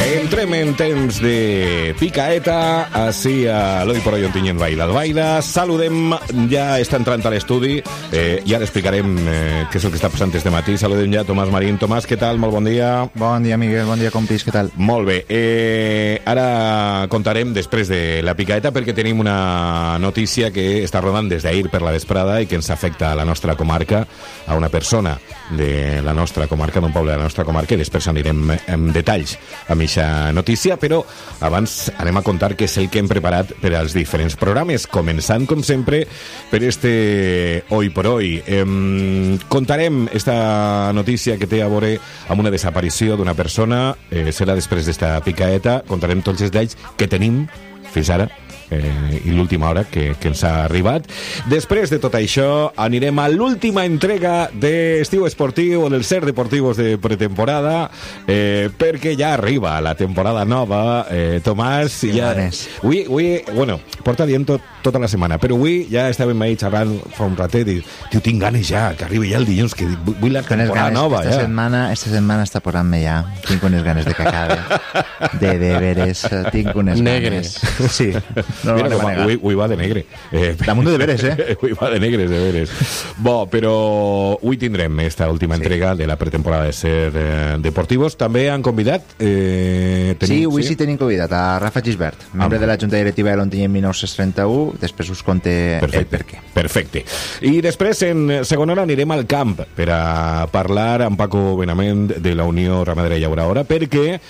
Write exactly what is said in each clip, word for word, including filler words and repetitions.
Entrem en temps de picaeta, així a l'Oi por Hoy Ontinyent Baida al Baida. Saludem, ja està entrant a l'estudi, eh, ja l'explicarem eh, què és el que està passant este matí. Saludem ja Tomàs Marín. Tomàs, què tal? Molt bon dia. Bon dia, Miguel. Bon dia, compis. Què tal? Molt bé. Eh, ara contarem després de la picaeta perquè tenim una notícia que està rodant des d'ahir per la vesprada i que ens afecta a la nostra comarca, a una persona de la nostra comarca, d'un poble de la nostra comarca, i després anirem en detalls amb aquesta notícia, però abans anem a contar què és el que hem preparat per als diferents programes, començant, com sempre, per este Hoy por Hoy. Eh, contarem esta notícia que té a veure amb una desaparició d'una persona, eh, serà després d'esta picaeta, contarem tots els detalls que tenim fins ara, Eh, i l'última hora que, que ens ha arribat. Després de tot això anirem a l'última entrega d'Estiu Esportiu o del Ser Deportivos de pretemporada, eh, perquè ja arriba la temporada nova. eh, Tomàs, sí, ja avui, avui, bueno, porta dient tot, tota la setmana, però avui ja estàvem ahí xerrant fa un ratet i tio, tinc ganes ja que arribi ja el dilluns, que vull la temporada ganes, nova. Esta ja. setmana, esta setmana està posant-me ja, tinc unes ganes de que acabe, de deberes, tinc unes negres. ganes. Sí. No, Mira, no com, avui, avui va de negre. Eh, Damunt de deberes, eh? Avui va de negres, de veres. Bo, però avui tindrem esta última sí. entrega de la pretemporada de Ser eh, Deportivos. També han convidat... Eh, tenim, sí, avui sí? sí tenim convidat a Rafa Gisbert, membre ah, de la Junta Directiva de l'Ontinyent mil nou-cents trenta-u. Després us conté perfecte, el per què. Perfecte. I després, en segona hora, anirem al camp per a parlar amb Paco Benament de la Unió Ramadera i Llauradora, perquè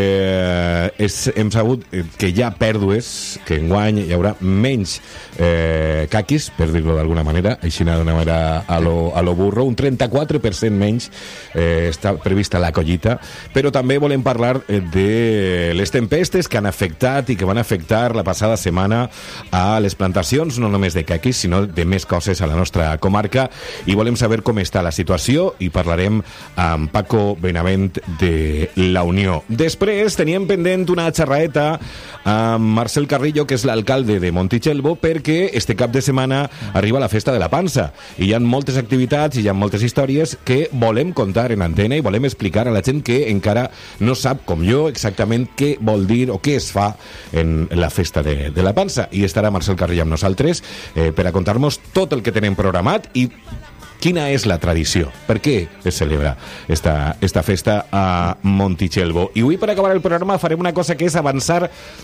eh, és, hem sabut que hi ha pèrdues, que enguany hi haurà menys eh, caquis, per dir-ho d'alguna manera, així d'una manera a lo, a lo burro, un trenta-quatre per cent menys eh, està prevista la collita, però també volem parlar de les tempestes que han afectat i que van afectar la passada setmana a les plantacions, no només de caquis, sinó de més coses a la nostra comarca, i volem saber com està la situació i parlarem amb Paco Benavent de la Unió. Després teníem pendent una xerraeta amb Marcel Carrillo, que és l'alcalde de Montitxelvo, perquè este cap de setmana arriba la festa de la pansa i hi ha moltes activitats i hi ha moltes històries que volem contar en antena i volem explicar a la gent que encara no sap, com jo, exactament què vol dir o què es fa en la festa de, de la pansa, i estarà Marcel Carrillo amb nosaltres eh, per a contar-nos tot el que tenem programat i quina és la tradició, per què es celebra esta, esta festa a Montitxelvo. I avui, per acabar el programa, farem una cosa que és avançar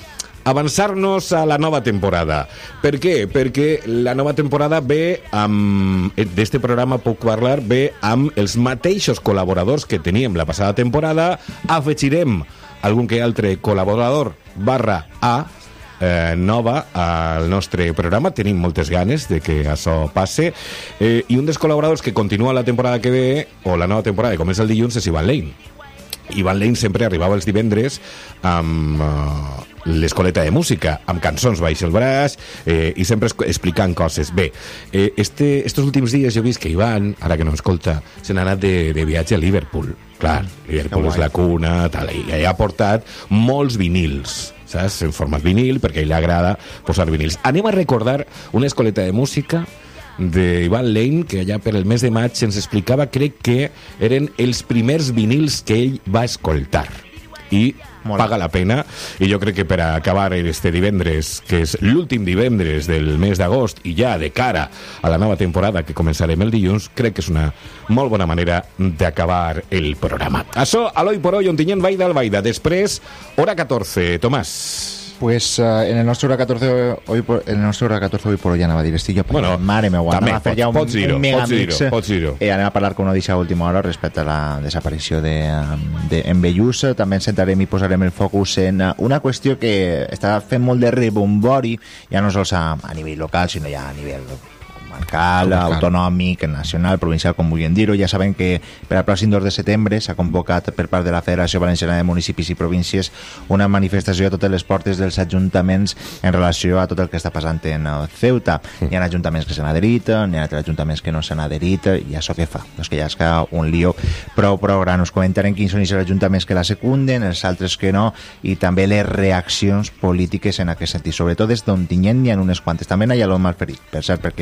avançar-nos a la nova temporada. Per què? Perquè la nova temporada ve amb... D'este programa puc parlar, ve amb els mateixos col·laboradors que teníem la passada temporada. Afegirem algun que altre col·laborador barra A Eh, nova al nostre programa. Tenim moltes ganes de que això passe, eh, i un dels col·laboradors que continua la temporada que ve, o la nova temporada que comença el dilluns, és Ivan Lane. Ivan Lane sempre arribava els divendres amb uh, l'escoleta de música, amb cançons baix el braç, eh, i sempre explicant coses. Bé, eh, este, estos últims dies jo he vist que Ivan, ara que no escolta, se n'ha anat de, de viatge a Liverpool. Clar, Liverpool és la cuna, tal, i ha portat molts vinils, saps? En format vinil, perquè a ell li agrada posar vinils. Anem a recordar una escoleta de música d'Ivan Lane, que allà per el mes de maig ens explicava, crec que eren els primers vinils que ell va escoltar. I Molt. paga la pena, i jo crec que per a acabar este divendres, que és l'últim divendres del mes d'agost i ja de cara a la nova temporada que començarem el dilluns, crec que és una molt bona manera d'acabar el programa. Això a l'Oi por Hoy Ontinyent Baida al Baida. Després, hora catorze. Tomàs. Pues uh, en el nostre hora catorze hoy por, en el nostre hora catorze hoy por hoy anava a dir, estic jo, bueno, mare meva, també, anem a fer ja un, pots dir-ho, un mega pots mix, dir-ho, pots dir-ho. Eh, anem a parlar com no deixa a última hora respecte a la desaparició de, de en Bellús. També ens sentarem i posarem el focus en una qüestió que està fent molt de rebombori, ja no sols a, a nivell local, sinó ja a nivell comarcal, autonòmic, nacional, provincial, com vulguin dir-ho. Ja sabem que per al pròxim dos de setembre s'ha convocat per part de la Federació Valenciana de Municipis i Províncies una manifestació a totes les portes dels ajuntaments en relació a tot el que està passant en Ceuta. Hi ha ajuntaments que s'han adherit, hi ha altres ajuntaments que no s'han adherit, i això què fa? Doncs que ja és que un lío prou, prou gran. Us comentarem quins són els ajuntaments que la secunden, els altres que no, i també les reaccions polítiques en aquest sentit. Sobretot des d'Ontinyent n'hi ha unes quantes. També n'hi ha l'Om Malferit, per cert, perquè no és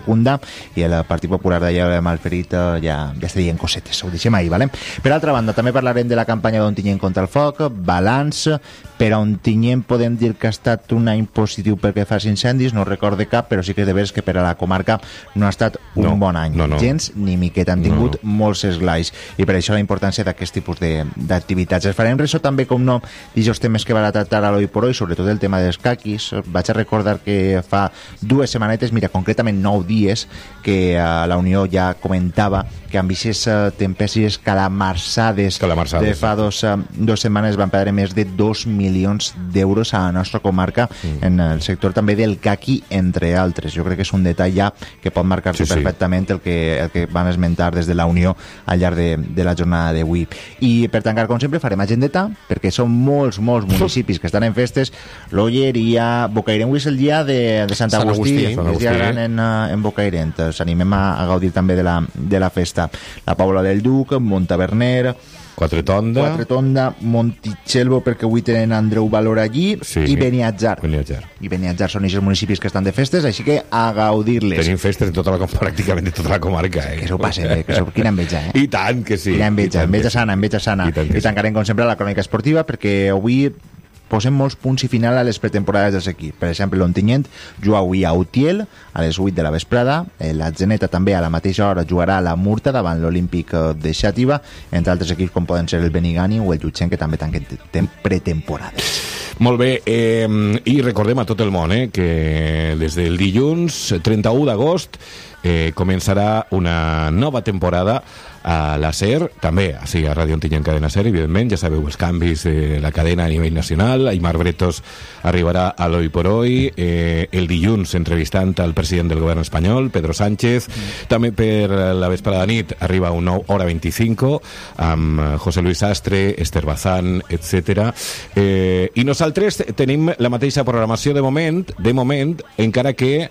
segunda, i el Partit Popular d'allà de Malferit eh, ja, ja està dient cosetes, ho deixem ahir, ¿vale? Per altra banda, també parlarem de la campanya d'Ontinyent contra el foc, balanç. Per a Ontinyent podem dir que ha estat un any positiu perquè fa incendis, no recorde cap, però sí que és de veres que per a la comarca no ha estat un no, bon any, no, no. gens ni miqueta, han tingut no, no. molts esglais, i per això la importància d'aquest tipus d'activitats. Es farem res també, com no, d'aquests temes que va a tractar a l'Oi por Hoy, sobretot el tema dels caquis. Vaig a recordar que fa dues setmanetes, mira, concretament nou dies, que uh, la Unió ja comentava que amb aquestes uh, tempestes calamarsades, calamarsades de fa dos, uh, dos setmanes van perdre més de dos milions d'euros a la nostra comarca mm. en el sector també del caqui, entre altres. Jo crec que és un detall ja que pot marcar-se sí, perfectament sí. el, que, el que van esmentar des de la Unió al llarg de, de la jornada d'avui. I per tancar, com sempre, farem agendeta, perquè són molts, molts municipis que estan en festes. L'Olleria, Bocairent, avui és el dia de, de Sant, Sant Agustí, Agustí, Sant Agustí. És dia gran en, en Bocairent. Us animem a, a gaudir també de la, de la festa. La Paula del Duc, Montaverner, Quatretonda, Quatretonda, Montichelvo, perquè avui tenen Andreu Valor allí, sí. i Beniatjar. Beniatjar. I Beniatjar són aquests municipis que estan de festes, així que a gaudir-les. Tenim festes de tota la, pràcticament de tota la comarca, eh? Que s'ho passen, eh? Que s'ho, quina enveja, eh? I tant que sí. Quina enveja, enveja sana, enveja sana. I, I tancarem, com sempre, la crònica esportiva, perquè avui posem molts punts i final a les pretemporades dels equips. Per exemple, l'Ontinyent juga avui a Utiel a les vuit de la vesprada. La Geneta també a la mateixa hora jugarà a la Murta davant l'Olímpic de Xàtiva, entre altres equips com poden ser el Benigani o el Llutxent, que també tanquen pretemporades. Molt bé, eh, i recordem a tot el món eh, que des del dilluns trenta-u d'agost eh, començarà una nova temporada a la SER, també així a Ràdio Ontinyent Cadena SER, evidentment, ja sabeu els canvis de la cadena a nivell nacional. Aimar Bretos arribarà a l'Oi por Hoy eh, el dilluns entrevistant al president del govern espanyol, Pedro Sánchez. Mm. També per la vesprada de nit arriba un nou Hora vint-i-cinc amb José Luis Astre, Esther Bazán, etcètera. Eh, I nosaltres tenim la mateixa programació de moment, de moment, encara que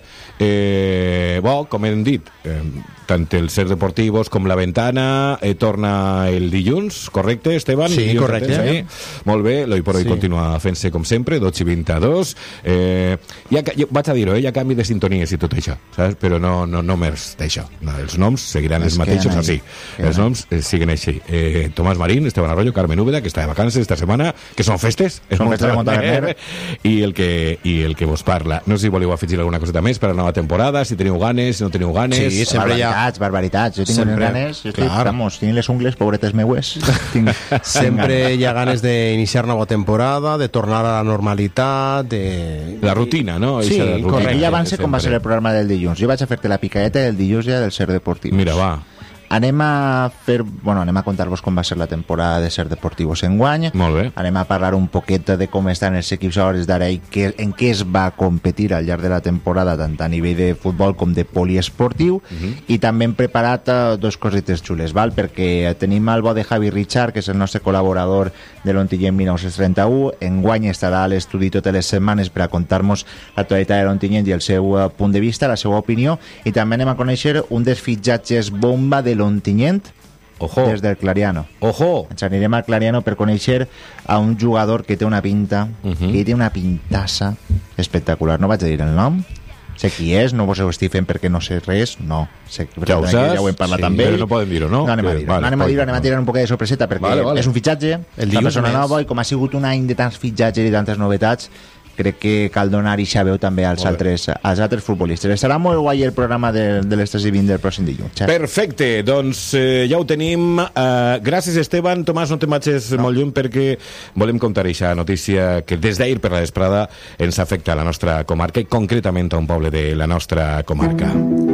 eh, bo, com hem dit, eh, tant el Ser Deportivos com La Ventana eh, torna el dilluns, correcte, Esteban? Sí, dilluns correcte. Sí. Molt bé, l'Oi por Hoy sí. continua fent-se com sempre, dotze i vint-i-dos. Eh, ja, jo vaig a dir-ho, eh, hi ha canvi de sintonies i tot això, saps? Però no, no, no més d'això. No, els noms seguiran els mateixos així. Els noms eh, siguen així. Eh, Tomàs Marín, Esteban Arroyo, Carmen Úbeda, que està de vacances esta setmana, que són festes. Són festes de Montaverner. I el que, i el que vos parla. No sé si voleu afegir alguna coseta més per a la nova temporada, si teniu ganes, si no teniu ganes. Sí, sempre hi ha barbaritats, barbaritats. Jo tinc unes ganes, jo estic, vamos, tinc les ungles, pobretes meues. Tinc, sempre hi ha ganes d'iniciar nova temporada, de tornar a la normalitat, de... La rutina, no? Sí, correcte. I abans com va ser el programa del dilluns. Jo vaig a fer-te la picadeta del dilluns ja del Ser Deportivos. Mira, va. Anem a fer, bueno, anem a contar-vos com va ser la temporada de Ser Deportivos enguany. Molt bé. Anem a parlar un poquet de com estan els equips a hores d'ara i que, en què es va competir al llarg de la temporada, tant a nivell de futbol com de poliesportiu. Uh -huh. I també hem preparat uh, dos cosetes xules, val? Perquè tenim el bo de Javi Richard, que és el nostre col·laborador de l'Ontinyent mil nou-cents trenta-u. Enguany estarà a l'estudi totes les setmanes per a contar-nos l'actualitat de l'Ontinyent i el seu uh, punt de vista, la seva opinió. I també anem a conèixer un dels fitxatges bomba de l'Ontinyent. Ojo. Des del Clariano. Ojo. Ens anirem al Clariano per conèixer a un jugador que té una pinta, uh-huh. que té una pintassa espectacular. No vaig a dir el nom, sé qui és, no vos ho estic fent perquè no sé res, no. Sé, ja ho saps? Ja ho hem parlat sí, amb ell. Però no podem dir-ho, no? No anem a dir-ho, vale, no anem a dir-ho, anem a tirar un poquet de sorpreseta perquè vale, vale. És un fitxatge, una persona nova, i com ha sigut un any de tants fitxatges i tantes novetats, crec que cal donar i veu també als altres, als altres futbolistes. Estarà molt guai el programa de, de les tres i vint del pròxim dilluns. Perfecte, doncs eh, ja ho tenim. Uh, gràcies, Esteban. Tomàs, no te'n vagis no. molt lluny perquè volem contar aquesta notícia que des d'ahir per la vesprada ens afecta a la nostra comarca i concretament a un poble de la nostra comarca.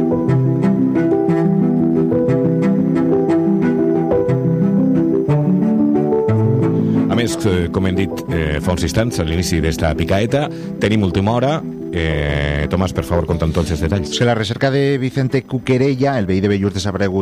A més, com hem dit eh, fa uns instants, a l'inici d'esta picaeta, tenim última hora. Eh, Tomàs, per favor, conta'm tots els detalls. La recerca de Vicente Cuquerella, el veí de Bellús desaparegut